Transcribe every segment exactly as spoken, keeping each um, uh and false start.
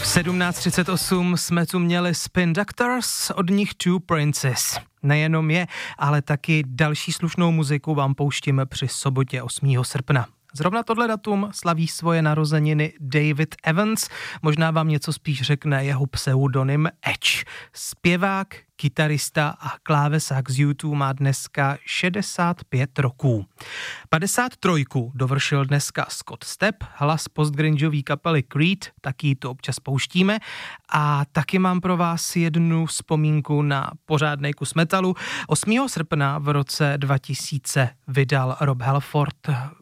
sedmnáct třicet osm jsme tu měli Spin Doctors, od nich Two Princes. Nejenom je, ale taky další slušnou muziku vám pouštíme při sobotě osmého srpna. Zrovna tohle datum slaví svoje narozeniny David Evans, možná vám něco spíš řekne jeho pseudonym Edge. Zpěvák, kytarista a klávesák z U dva má dneska šedesát pět roků. padesát tři dovršil dneska Scott Stapp, hlas postgrungeový kapely Creed, taky to občas pouštíme, a taky mám pro vás jednu vzpomínku na pořádnej kus metalu. osmého srpna v roce dva tisíce vydal Rob Halford,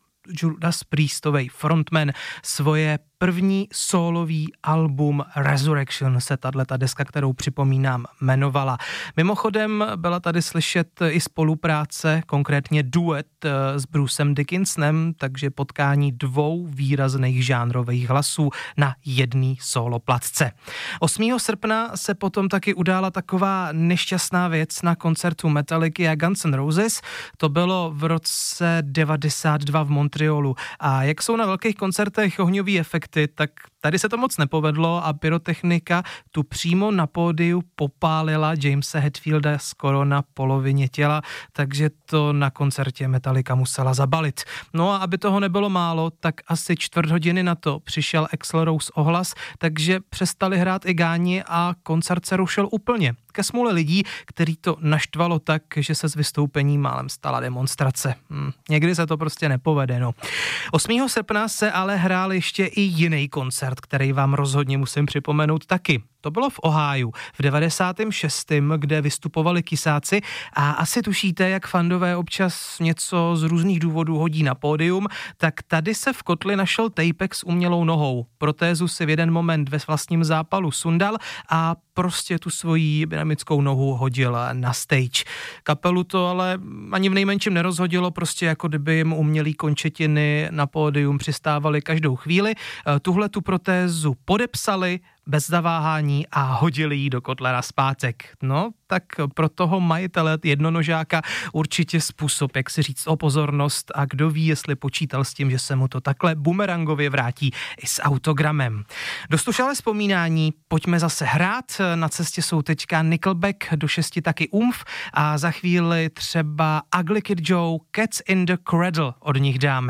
Judas Priestovej frontman, svoje první sólový album Resurrection se tato deska, kterou připomínám, jmenovala. Mimochodem byla tady slyšet i spolupráce, konkrétně duet s Brucem Dickinsonem, takže potkání dvou výrazných žánrových hlasů na jedný sóloplatce. osmého srpna se potom taky udála taková nešťastná věc na koncertu Metallica a Guns N' Roses. To bylo v roce devadesát dva v Montrealu. A jak jsou na velkých koncertech ohňový efekty, tak tady se to moc nepovedlo a pyrotechnika tu přímo na pódiu popálila Jamesa Hetfielda skoro na polovině těla, takže to na koncertě Metallica musela zabalit. No a aby toho nebylo málo, tak asi čtvrt hodiny na to přišel Axl Rose ohlas, takže přestali hrát i gáni a koncert se rušil úplně. Ke smůle lidí, který to naštvalo tak, že se z vystoupení málem stala demonstrace. Hm, někdy se to prostě nepovede, no. osmého srpna se ale hrál ještě i jiný koncert, který vám rozhodně musím připomenout taky. To bylo v Ohiu v devadesátém šestém, kde vystupovali Kysáci a asi tušíte, jak fandové občas něco z různých důvodů hodí na pódium, tak tady se v kotli našel Tapek s umělou nohou. Protézu si v jeden moment ve vlastním zápalu sundal a prostě tu svoji dynamickou nohu hodil na stage. Kapelu to ale ani v nejmenším nerozhodilo, prostě jako kdyby jim umělý končetiny na pódium přistávaly každou chvíli. Tuhle tu protézu podepsali bez zaváhání a hodili ji do kotle na zpátek. No, tak pro toho majitele jednonožáka určitě způsob, jak si říct o pozornost, a kdo ví, jestli počítal s tím, že se mu to takhle bumerangově vrátí i s autogramem. Dost ale vzpomínání, pojďme zase hrát. Na cestě jsou teďka Nickelback, do šesti taky Umf a za chvíli třeba Ugly Kid Joe, Cats in the Cradle od nich dáme.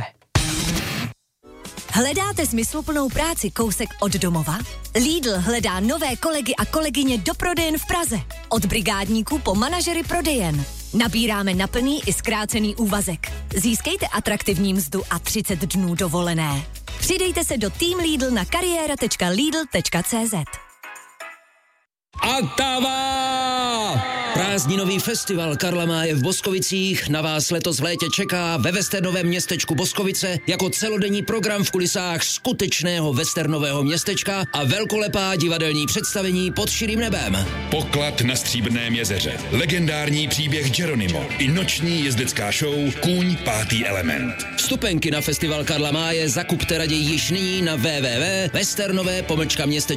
Hledáte smysluplnou práci kousek od domova? Lidl hledá nové kolegy a kolegyně do prodejen v Praze. Od brigádníků po manažery prodejen. Nabíráme na plný i zkrácený úvazek. Získejte atraktivní mzdu a třicet dnů dovolené. Přidejte se do Team Lidl na kariéra tečka lidl tečka cé zet. Atava! Prázdninový festival Karla Máje v Boskovicích na vás letos v létě čeká ve westernovém městečku Boskovice jako celodenní program v kulisách skutečného westernového městečka a velkolepá divadelní představení pod širým nebem. Poklad na Stříbrném jezeře, legendární příběh Geronimo i noční jezdecká show Kůň pátý element. Vstupenky na festival Karla Máje zakupte raději již nyní na w w w tečka westernové pomlčka městečko